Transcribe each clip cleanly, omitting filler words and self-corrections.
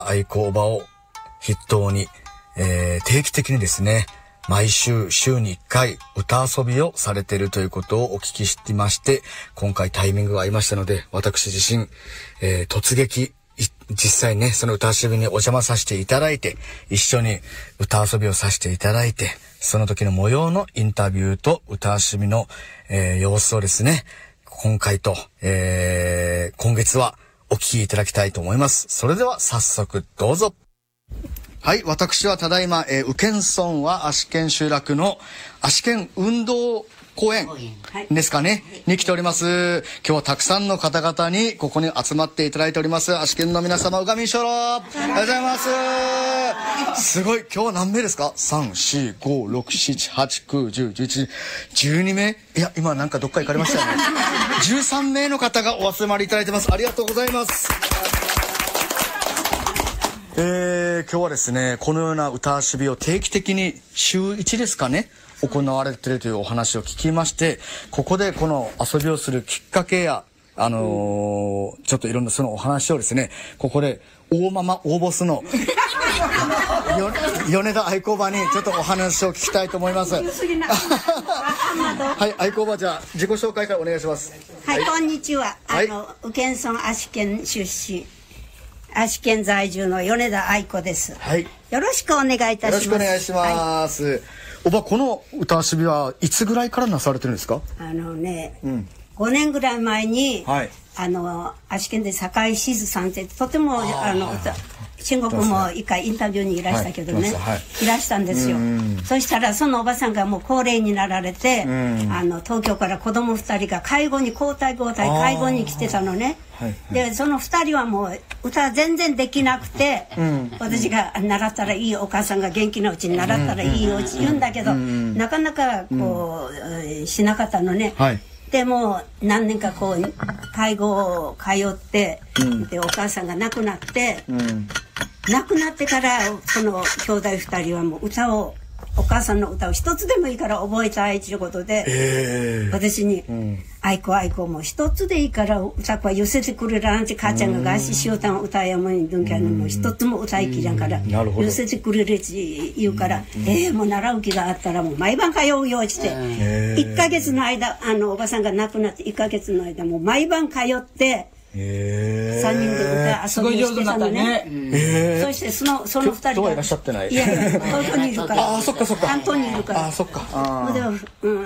愛好場を筆頭に、定期的にですね、毎週に1回歌遊びをされているということをお聞きしていまして、今回タイミングが合いましたので、私自身、突撃、実際ね、その歌遊びにお邪魔させていただいて、一緒に歌遊びをさせていただいて、その時の模様のインタビューと歌遊びの、様子をですね、今回と、今月はお聞きいただきたいと思います。それでは早速どうぞ。はい、私はただいま、宇検村は足利集落の足利運動公園ですかね、に来ております。今日はたくさんの方々にここに集まっていただいております。足利の皆様、うがみんしょろ、ありがとうございます。すごい、今日は何名ですか？ 3、4、5、6、7、8、9、10、11、12名。いや、今なんかどっか行かれましたよね。13名の方がお集まりいただいてます。ありがとうございます。今日はですね、このような歌遊びを定期的に週1ですかね、行われているというお話を聞きまして、ここでこの遊びをするきっかけや、ちょっといろんなそのお話をですね、ここで大ボスの米田愛好場にちょっとお話を聞きたいと思います。はい、愛好場、じゃあ自己紹介からお願いします。 はい、こんにちは。宇検村足利出身、足利在住の米田愛子です。 はい。 よろしくお願いいたします。 よろしくお願いします。はい、おば、この歌遊びはいつぐらいからなされてるんですか ？5年ぐらい前に、はい、足利で堺しずさんってとても中国も一回インタビューにいらしたけどね、はい、いらしたんですよ。そしたらそのおばさんがもう高齢になられて、東京から子供2人が介護に交代介護に来てたのね。でその2人はもう歌全然できなくて、私が習ったらいい、お母さんが元気なうちに習ったらいいよって言うんだけど、なかなかこう、しなかったのね。はい、でもう何年かこう介護を通って、でお母さんが亡くなって、亡くなってからこの兄弟2人はもう歌を、お母さんの歌を一つでもいいから覚えたいということで、私に愛子も一つでいいから歌は寄せてくれるなんて、母ちゃんが合詞しようたん歌やもんどんきゃのもう一つも歌いきりゃんから寄せてくれるって言うから、もう習う気があったらもう毎晩通うようして、1ヶ月の間、おばさんが亡くなって1ヶ月の間もう毎晩通って3人で歌遊びをしてたのね。そしてその2人が、 いらっしゃってない。 いや東京にいるから。 そっか。 関東にいるから。 そっか。 でも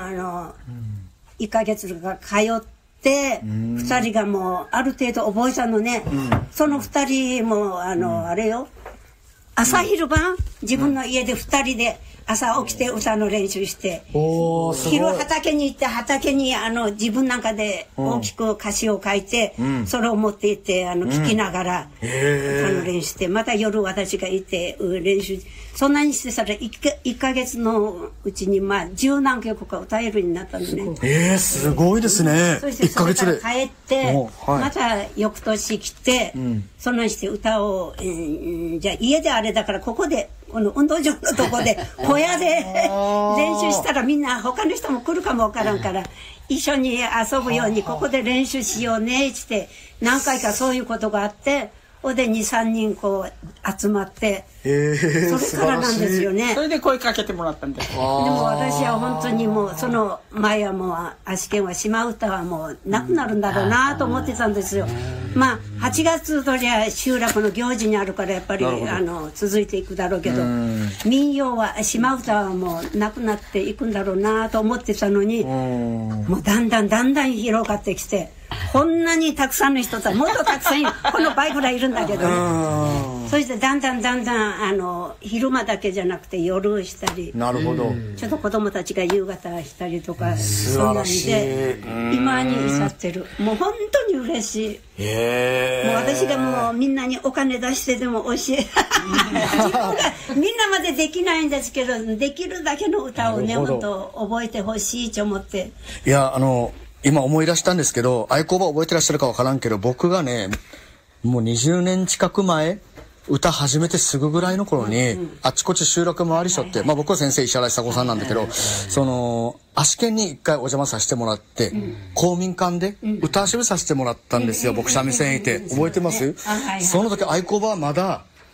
1ヶ月が通って2人がもうある程度覚えたのね。その2人もあれよ、朝昼晩自分の家で2人で朝起きて歌の練習して、昼畑に行って畑に自分なんかで大きく歌詞を書いて、それを持って行って聞きながら歌の練習して、また夜私が行って練習、そんなにしてたら1ヶ月のうちに10何曲か歌えるようになったのね。すごいですね。そしてそれから帰ってまた翌年来て、そんなにして歌を、じゃあ家であれだからここでこの運動場のとこで小屋で練習したらみんな他の人も来るかもわからんから、一緒に遊ぶようにここで練習しようねって何回かそういうことがあって、それで 2,3 人こう集まって、それからなんですよね。 それで声かけてもらったんです。 でも私は本当にもうその前はもう足利は島唄はもうなくなるんだろうなと思ってたんですよ。8月とじゃ集落の行事にあるからやっぱり続いていくだろうけど、民謡は島唄はもうなくなっていくんだろうなと思ってたのに、もうだんだん広がってきて、こんなにたくさんの人ともっとたくさんこの倍ぐらいいるんだけどね。そしてだんだん昼間だけじゃなくて夜したり、 なるほど、 ちょっと子供たちが夕方したりとか、そんなにで今に至ってる。もう本当に嬉しい。もう私がもうみんなにお金出してでも教え自分がみんなまでできないんですけど、できるだけの歌をね本当覚えてほしいと思って。 いや今思い出したんですけど、愛好場覚えてらっしゃるかわからんけど、僕がねもう20年近く前歌始めてすぐぐらいの頃に、あちこち集落回りしょって、僕は先生石原久子さんなんだけど、足利に一回お邪魔させてもらって、公民館で歌遊びさせてもらったんですよ。僕三味線いて覚えてます？その時愛好場はまだ